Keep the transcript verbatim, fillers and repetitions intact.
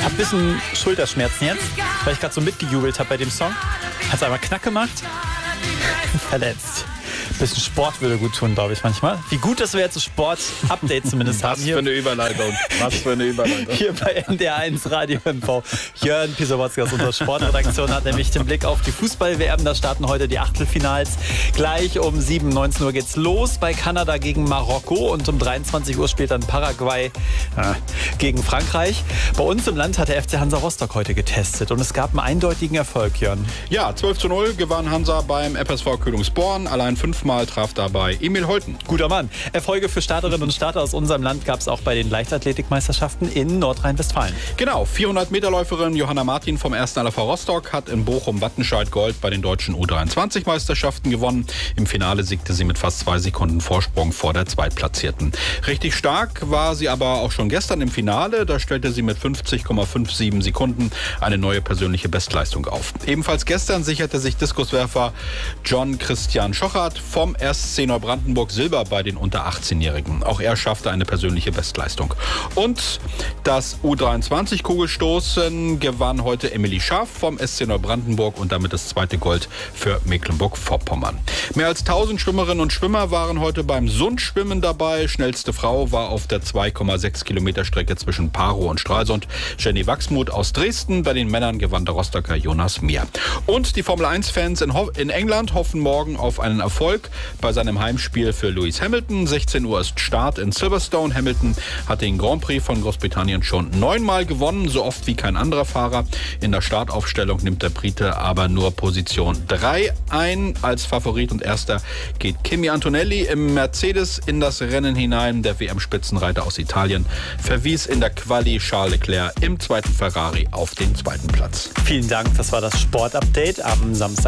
Hab ein bisschen Schulterschmerzen jetzt, weil ich gerade so mitgejubelt habe bei dem Song. Hat's einmal Knack gemacht. Verletzt. Ein bisschen Sport würde gut tun, glaube ich, manchmal. Wie gut, dass wir jetzt ein Sport-Update zumindest haben. Was für eine Überleitung. Was für eine Überleitung. Hier bei N D R eins Radio M V. Jörn Pisowotzki aus unserer Sportredaktion hat nämlich den Blick auf die Fußball-W M. Da starten heute die Achtelfinals. Gleich um sieben, neunzehn Uhr geht's los bei Kanada gegen Marokko. Und um dreiundzwanzig Uhr spielt dann Paraguay äh, gegen Frankreich. Bei uns im Land hat der F C Hansa Rostock heute getestet. Und es gab einen eindeutigen Erfolg, Jörn. Ja, zwölf zu null gewann Hansa beim F S V Kühlungsborn. Allein fünfmal traf dabei Emil Holten. Guter Mann. Erfolge für Starterinnen und Starter aus unserem Land gab es auch bei den Leichtathletikmeisterschaften in Nordrhein-Westfalen. Genau, vierhundert-Meter-Läuferin Johanna Martin vom ersten L F V Rostock hat in Bochum-Wattenscheid Gold bei den deutschen U dreiundzwanzig-Meisterschaften gewonnen. Im Finale siegte sie mit fast zwei Sekunden Vorsprung vor der Zweitplatzierten. Richtig stark war sie aber auch schon gestern im Finale. Da stellte sie mit fünfzig Komma siebenundfünfzig Sekunden eine neue persönliche Bestleistung auf. Ebenfalls gestern sicherte sich Diskuswerfer John Christian Schochert vom S C Neubrandenburg Silber bei den unter achtzehnjährigen. Auch er schaffte eine persönliche Bestleistung. Und das U dreiundzwanzig-Kugelstoßen gewann heute Emily Schaaf vom S C Neubrandenburg und damit das zweite Gold für Mecklenburg-Vorpommern. Mehr als tausend Schwimmerinnen und Schwimmer waren heute beim Sundschwimmen dabei. Schnellste Frau war auf der zwei Komma sechs Kilometer Strecke zwischen Parow und Stralsund Jenny Wachsmuth aus Dresden. Bei den Männern gewann der Rostocker Jonas Mier. Und die Formel eins Fans in, Ho- in England hoffen morgen auf einen Erfolg bei seinem Heimspiel für Lewis Hamilton. sechzehn Uhr ist Start in Silverstone. Hamilton hat den Grand Prix von Großbritannien schon neunmal gewonnen, so oft wie kein anderer Fahrer. In der Startaufstellung nimmt der Brite aber nur Position drei ein. Als Favorit und Erster geht Kimi Antonelli im Mercedes in das Rennen hinein. Der W M-Spitzenreiter aus Italien verwies in der Quali Charles Leclerc im zweiten Ferrari auf den zweiten Platz. Vielen Dank, das war das Sportupdate am Samstag.